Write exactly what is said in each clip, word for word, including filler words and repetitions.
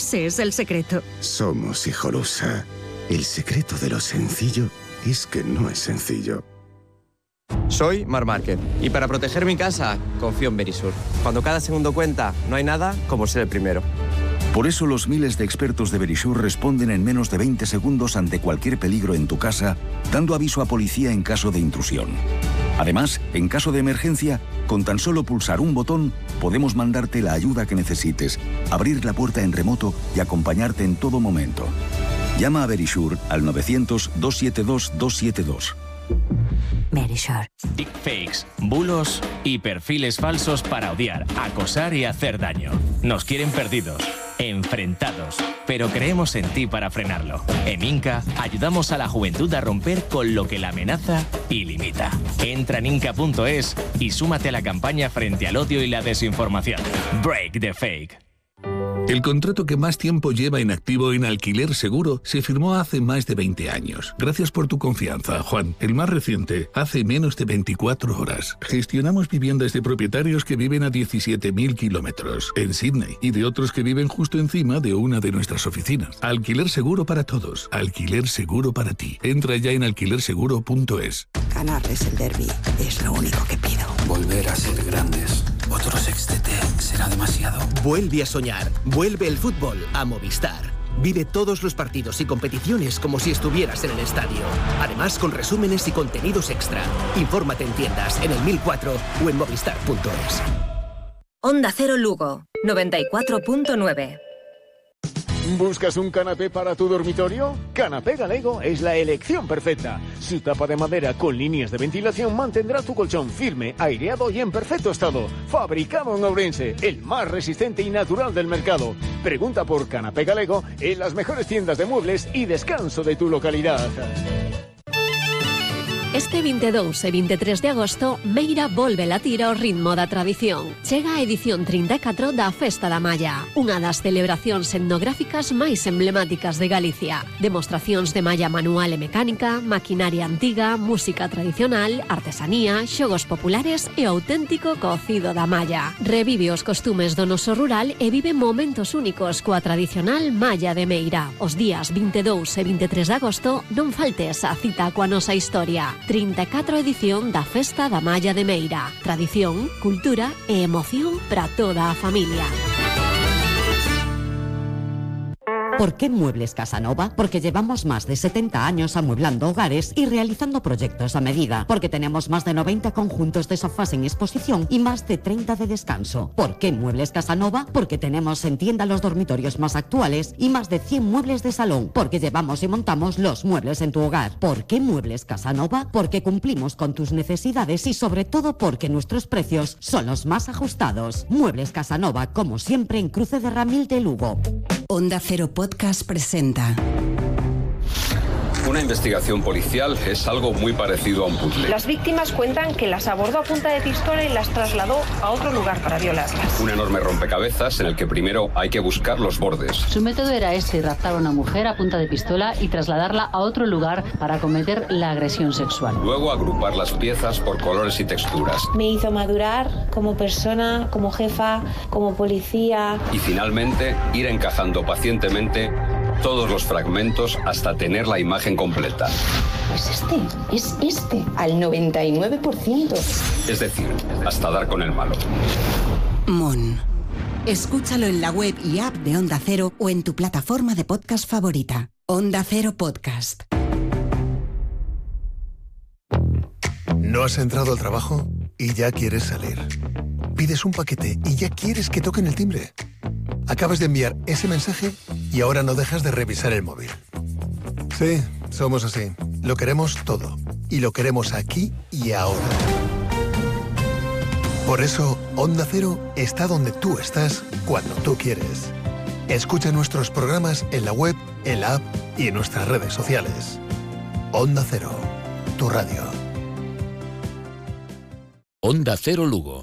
Ese es el secreto. Somos Hijolusa. El secreto de lo sencillo es que no es sencillo. Soy Marc Márquez y para proteger mi casa confío en Verisur. Cuando cada segundo cuenta, no hay nada como ser el primero. Por eso los miles de expertos de Verisur responden en menos de veinte segundos ante cualquier peligro en tu casa, dando aviso a policía en caso de intrusión. Además, en caso de emergencia, con tan solo pulsar un botón, podemos mandarte la ayuda que necesites, abrir la puerta en remoto y acompañarte en todo momento. Llama a Verisur al novecientos, doscientos setenta y dos, doscientos setenta y dos. Verisur. Deepfakes, bulos y perfiles falsos para odiar, acosar y hacer daño. Nos quieren perdidos, enfrentados, pero creemos en ti para frenarlo. En Inca ayudamos a la juventud a romper con lo que la amenaza y limita. Entra en inca punto es y súmate a la campaña frente al odio y la desinformación. Break the fake. El contrato que más tiempo lleva en activo en Alquiler Seguro se firmó hace más de veinte años. Gracias por tu confianza, Juan. El más reciente, hace menos de veinticuatro horas. Gestionamos viviendas de propietarios que viven a diecisiete mil kilómetros en Sydney y de otros que viven justo encima de una de nuestras oficinas. Alquiler Seguro para todos. Alquiler Seguro para ti. Entra ya en alquiler seguro punto es. Ganarles el derbi es lo único que pido. Volver a ser grandes. Otro sextete será demasiado. Vuelve a soñar. Vuelve el fútbol a Movistar. Vive todos los partidos y competiciones como si estuvieras en el estadio. Además, con resúmenes y contenidos extra. Infórmate en tiendas, en el mil cuatro o en movistar punto es. Onda Cero Lugo, noventa y cuatro punto nueve. ¿Buscas un canapé para tu dormitorio? Canapé Galego es la elección perfecta. Su tapa de madera con líneas de ventilación mantendrá tu colchón firme, aireado y en perfecto estado. Fabricado en Ourense, el más resistente y natural del mercado. Pregunta por Canapé Galego en las mejores tiendas de muebles y descanso de tu localidad. Este veintidós e veintitrés de agosto, Meira volve latir ao ritmo da tradición. Chega a edición trinta e catro da Festa da Malla, unha das celebracións etnográficas máis emblemáticas de Galicia. Demostracións de malla manual e mecánica, maquinaria antiga, música tradicional, artesanía, xogos populares e auténtico cocido da malla. Revive os costumes do noso rural e vive momentos únicos coa tradicional malla de Meira. Os días veintidós e veintitrés de agosto non faltes a cita coa nosa historia. trinta e catro edición da Festa da Malla de Meira. Tradición, cultura e emoción para toda a familia. ¿Por qué Muebles Casanova? Porque llevamos más de setenta años amueblando hogares y realizando proyectos a medida. Porque tenemos más de noventa conjuntos de sofás en exposición y más de treinta de descanso. ¿Por qué Muebles Casanova? Porque tenemos en tienda los dormitorios más actuales y más de cien muebles de salón. Porque llevamos y montamos los muebles en tu hogar. ¿Por qué Muebles Casanova? Porque cumplimos con tus necesidades y sobre todo porque nuestros precios son los más ajustados. Muebles Casanova, como siempre, en Cruce de Ramil de Lugo. Onda Cero Podcast presenta. Una investigación policial es algo muy parecido a un puzzle. Las víctimas cuentan que las abordó a punta de pistola y las trasladó a otro lugar para violarlas. Un enorme rompecabezas en el que primero hay que buscar los bordes. Su método era este: raptar a una mujer a punta de pistola y trasladarla a otro lugar para cometer la agresión sexual. Luego agrupar las piezas por colores y texturas. Me hizo madurar como persona, como jefa, como policía. Y finalmente ir encajando pacientemente todos los fragmentos hasta tener la imagen completa. Es este, es este, al noventa y nueve por ciento. Es decir, hasta dar con el malo. Mon. Escúchalo en la web y app de Onda Cero o en tu plataforma de podcast favorita. Onda Cero Podcast. ¿No has entrado al trabajo y ya quieres salir? Pides un paquete y ya quieres que toquen el timbre. Acabas de enviar ese mensaje y ahora no dejas de revisar el móvil. Sí, somos así. Lo queremos todo. Y lo queremos aquí y ahora. Por eso, Onda Cero está donde tú estás cuando tú quieres. Escucha nuestros programas en la web, en la app y en nuestras redes sociales. Onda Cero, tu radio. Onda Cero Lugo.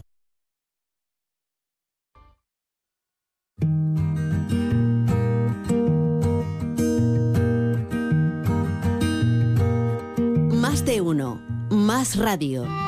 Más de uno, más radio.